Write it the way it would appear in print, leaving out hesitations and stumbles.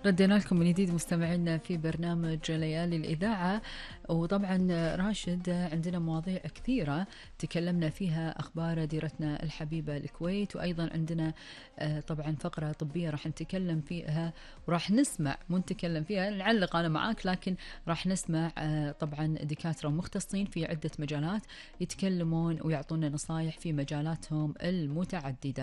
ردينا لكم من جديد مستمعينا في برنامج ليالي الإذاعة. وطبعا راشد عندنا مواضيع كثيرة تكلمنا فيها، أخبار ديرتنا الحبيبة الكويت، وأيضا عندنا طبعا فقرة طبية راح نتكلم فيها وراح نسمع، مو نتكلم فيها نعلق أنا معاك، لكن راح نسمع طبعا دكاترة مختصين في عدة مجالات يتكلمون ويعطونا نصايح في مجالاتهم المتعددة.